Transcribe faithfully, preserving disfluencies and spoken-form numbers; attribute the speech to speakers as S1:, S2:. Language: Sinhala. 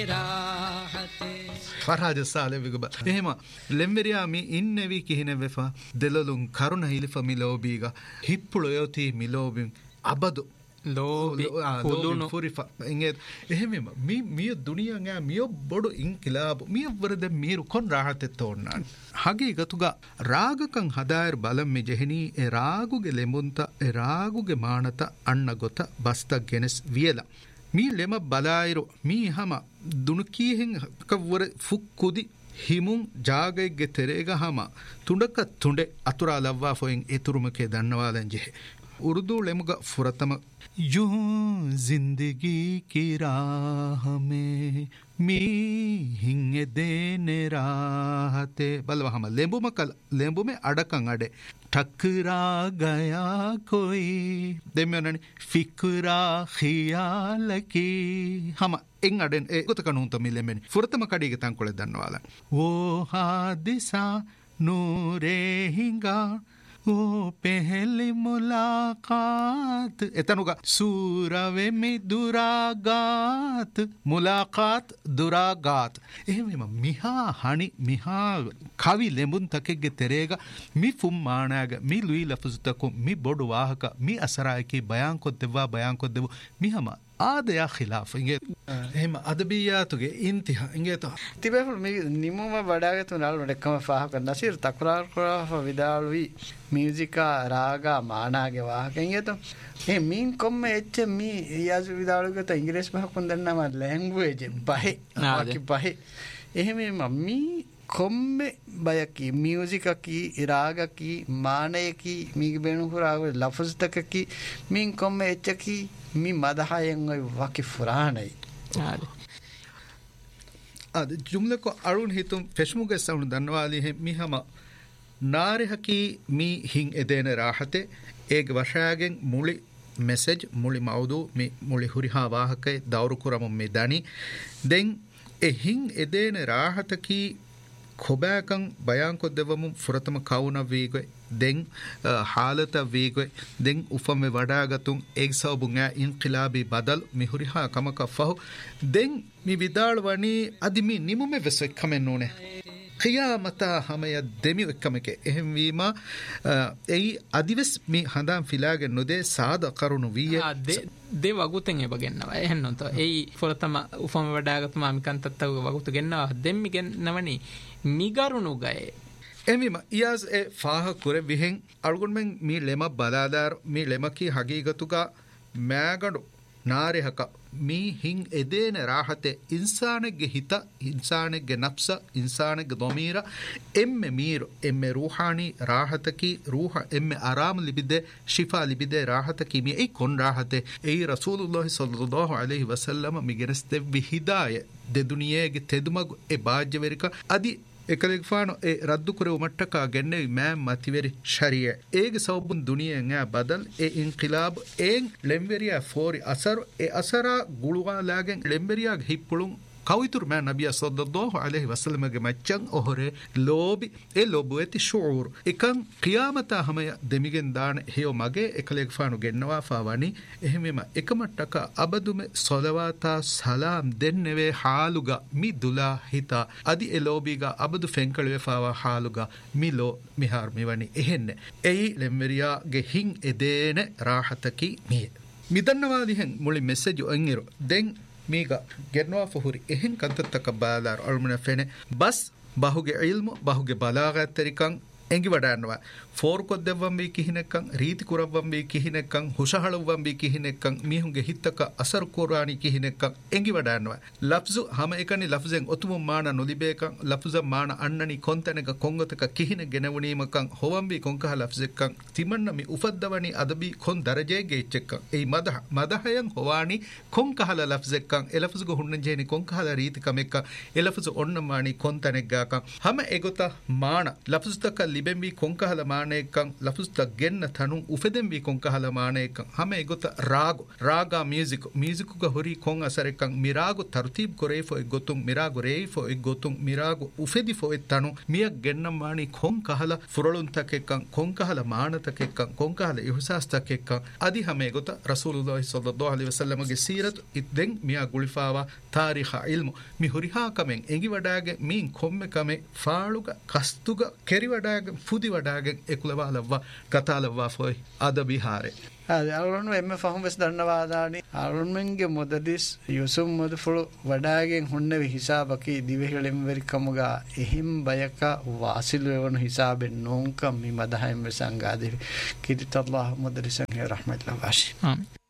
S1: ಫರಾಜ ಸಾಲೆ ವಿಗುಬ එහෙම ලෙම්බෙරියා මි ඉන්නේවි කිහිනෙ වෙෆා දෙලලුන් කරුණ හිලිෆ මිලෝබීග හිප්පුළු යෝති මිලෝබින් අබදු ලෝබි කුදුණු ෆුරිෆා ඉංගෙ එහෙමම මි මිය දුනියන් යා මිය බොඩු ඉන්කිලාබ් මිය වරද මීරු කොන් රාහතෙ තෝන්නාන් හගේ ගතුග රාගකන් හදායර් බලම් මෙ ජෙහිනී එ රාගුගේ ලෙඹුන්ත එ රාගුගේ මානත අන්න ගොත බස්තක් ගෙනස් වියලා මී ලෙම බලායිරු මී හම දුණු කීහෙන් කවර ෆුක්කුදි හිමුන් ජාගෙග්ගේ තෙරේග හම තුඬක තුඬෙ අතුරා ලව්වා ෆොයින් එතුරුමකේ දන්නවාලන් ජෙහෙ उर्दू लेमुगा फुरतम यूं जिंदगी की राह में मी हिंगे देने राहते बलवा हम लेंबू में कल लेंबू में अड़कं अड़े ठकरा गया कोई देम्योननी फिक्रा खियाल की हम එං අඩෙන් ඒ ගොත කනුන් තමිල් ලෙමෙනි ෆුරතම කඩීගේ තන් කොලේ දන්නවාලා वो हादिसा नूरे हिंगा ओ पहली मुलाकात එතනුග සූරවෙ මි දුරාගාත් මුලාකාත් දුරාගාත් එහෙම මිහා හනි මිහා කවි ලෙඹුන් තකෙග්ගේ තෙරේග මි ෆුම්මානාග මි ලුයි ලෆුස්තකො මි බොඩු ವಾಹಕ මි අසරායකි බයන් කොත් දෙවා බයන් කොත් දෙව මිහම ආදයා ඛිලාෆ ඉංගේ එහෙම අදබියාතුගේ ඉන්තිහා ඉංගේ තෝ
S2: තිබෙෆල් මේ නිමුම වඩාගතු නල් දෙකම ෆාහක නසීර් තක්රාර් කරා විදාලුයි म्यूजिका रागा मानागे वाहके ये तो हे मीन कोम में एच्चे मी रियाज विदालु के तो इंग्लिश में कुंदन्ना मा लैंग्वेज बाहे बाकी बाहे एहे में मम्मी कोम में बायकी म्यूजिका की रागा की माने की मी बेनु फुराग लफ्ज तक की मीन कोम में एच्चे की मी मदहायंग वाकी फुराने
S1: आदे आदे जुमले को अरुण हितुम फेशमुगे साउंड दनवाली है मी हम नारे हकी मी हिंग एदेने राहते एक वर्षागें मुली मेसेज मुली मौदू मी मुली हुरिहा वाहके दौरु कुरम मी दानी दें ए हिंग एदेने राहत की खोबैकं बयान को देवमु फुरतम काउना वीगे दें हालत वीगे दें उफम में वडागतुं एक सौ बुंगा इनकिलाबी बदल मी हुरिहा कमक फहु दें मी विदाल वनी अदिमी निमु में वसो कमे नोने क़ियामता हमें देमी उक्कमके एहम वीमा एई अदिवस मी हंदाम फिलागे नुदे साद करुनु विये
S3: दे दे वगुतें ए बगेन्नवा එහෙන්නො තෝ එයි ෆොරතම උපම වඩාගතුම මිකන්තත්ත වගුතු ගෙන්නවා දෙම්මි ගෙන්නවනි මිගරුණු ගයේ
S1: එමිම ඉයාස් ඒ ෆාහ කුරේ විහෙන් අල්ගොන් මෙන් මී ලෙම බලාදාර මී ලෙමකි හගීගතුගා මෑගඩු ನಾರೆಹಕ ಮೀ ಹಿಂಗ್ ಎದೇನೆ ರಾಹತೆ ಇನ್ಸಾನಿಗೆ ಹಿತ ಇನ್ಸಾನಿಗೆ ನಫ್ಸ ಇನ್ಸಾನಿಗೆ ದಮೀರ ಎಮ್ಮೆ ಮೀರು ಎಮ್ಮೆ ರೂಹಾನಿ ರಾಹತಕಿ ರೂಹ ಎಮ್ಮೆ ಆರಾಮ್ ಲಿಬಿದೆ Shifa ಲಿಬಿದೆ ರಾಹತಕಿ me I ಕೊನ್ ರಾಹತೆ I ರಸೂಲುಲ್ಲಾಹಿ ಸಲ್ಲಲ್ಲಾಹು ಅಲೈಹಿ ವಸಲ್ಲಮ ಮಿಗೆನಸ್ತೆ ವಿಹಿದಾಯ they ದುನಿಯೆಗೆ ತೆದುಮಗು A ಬಾಜ್ಯವೆರಿಕ ಅದಿ එකලෙක් ෆානෝ ඒ රද්දු කරේ උමට්ටකා ගෙන්නේ මෑම් මතිවෙරි ශරිය ඒගේ සවබුන් දුනියෙන් ඈ බදල් ඒ ඉන්කිලාබ් එන් ලෙම්බෙරියා ෆෝරි අසර් ඒ අසරා ගුළුවා ලාගෙන් ලෙම්බෙරියාගේ හිප්පුලුන් කවිතුරු මෑ නබිය සල්ලල්ලාහු අලයිහි වසල්ලමගේ මච්චන් ඔහරේ ලෝබි ඒ ලෝබුවෙති ෂූර් එකන් ඛියාමතා හමය දෙමිගෙන් දාන හේව මගේ එකලෙක් ෆානු ගෙන්නවා ෆාවනි එහෙමෙම එකමට්ටක අබදුමෙ සලවාතා සලාම් දෙන්නෙවේ හාලුගා මි දුලා හිතා අදි ඒ ලෝබිගා අබදු ෆෙන්කලුවේ ෆාවා හාලුගා මිලෝ මිහාර් මෙවනි එහෙන්නේ එයි ලෙම්බෙරියාගේ හින් එදේන රාහතකි මිය මිදන්නවාදිහෙන් මුලි මෙසේජ් ඔංගිරු දෙන් මීග ගෙන්වා ෆහුරි එහෙන් කන්තත්තක බාලාර අල්මුන ෆෙනේ බස් බහුගේ ඉල්මු බහුගේ බලාගත් තරිකන් ಎಂಗಿ ವಡಾನ್ವ ಫೋರ್ ಕೊದ್ದೆವ್ವಂ ಬಿ ಕಿಹಿನೆಕ್ಕಂ ರೀತಿ ಕುರವ್ವಂ ಬಿ ಕಿಹಿನೆಕ್ಕಂ ಹುಷಹಳವ್ವಂ ಬಿ ಕಿಹಿನೆಕ್ಕಂ ಮೀಹುಂಗೆ ಹಿತ್ತಕ ಅಸರ್ ಕೋರಾನಿ ಕಿಹಿನೆಕ್ಕಂ ಎಂಗಿ ವಡಾನ್ವ ಲಫ್ಜು ಹಮ ಏಕನಿ ಲಫ್ಜೆನ್ ಒತುಮು ಮಾನ ನುಲಿಬೇಕಂ ಲಫ್ಜ ಮಾನ ಅನ್ನನಿ ಕೊಂತನೆಗ ಕೊಂಗತಕ ಕಿಹಿನೆ ಗೆನವಣೀಮಕಂ ಹೋವಂ ಬಿ ಕೊಂಕಹ ಲಫ್ಜೆಕ್ಕಂ ತಿಮನ್ನ ಮಿ ಉಫದ್ದವನಿ ಅದಬಿ ಕೊನ್ ದರಜೆಗೆ ಇಚ್ಚೆಕ್ಕಂ ಏ ಮದಹ ಮದಹಯಂ ಹೋವಾನಿ ಕೊಂಕಹಲ ಲಫ್ಜೆಕ್ಕಂ ಎ ಲಫ್ಜುಗ ಹುಣ್ಣಂಜೇನಿ ಕೊಂಕಹಲ ರೀತಿ ಕಮೆಕ್ಕ ಎ ಲಫ್ಜು ಒಣ್ಣಮಾನಿ ಕೊಂತನೆಗ್ಗಾಕಂ ಹಮ ಎಗೊತ ಮಾನ ಲಫ್ಜುತಕ ලිබෙන් වී කොංකහල මානෙකන් ලෆුස්ත ගෙන්න තනුන් උෆෙදෙන් වී කොංකහල මානෙකන් හැම එගොත රාග රාගා ම්යුසික් ම්යුසිකුග හොරි කොන් අසරෙකන් මිරාගු තර්තිබ් කොරේෆෝ එගොතුන් මිරාගු රේෆෝ එගොතුන් මිරාගු උෆෙදි ෆෝ එතනු මියක් ගෙන්නම් මානි කොංකහල ෆුරලුන් තකෙකන් කොංකහල මානතකෙකන් කොංකහල ඉහුසාස් තකෙකන් අදි හැම එගොත රසූලුල්ලාහි සල්ලල්ලාහු අලයිහි වසල්ලම ගේ සීරත් ඉදෙන් මියා ගුලිෆාවා තාරිඛ ඉල්මු මි හුරිහා කමෙන් එඟි වඩාගේ මීන් කොම්මෙ කමෙ ෆාලුග කස්තුග කෙරි වඩාගේ ෆුදි වඩාගේ එකුලවාලවා කතාලවා ෆොයි අද බිහාරේ
S2: අරුණු එම ෆහම් වෙස් දන්නවාදානි අරුණුන්ගේ මොදදිස් යුසුම් මොදෆුළු වඩාගෙන් හොන්නවි හිසාබකි දිවෙහෙලෙම් වෙරි කමුගා එහිම් බයක වාසිල් වෙවන හිසාබෙන් නෝන්කම් මි මදහයිම් වෙසංගාදෙවි කිරිතල්ලාහ් මොදරිසන් හේ රහමතුල්ලාහ් වාෂි
S3: ආමීන්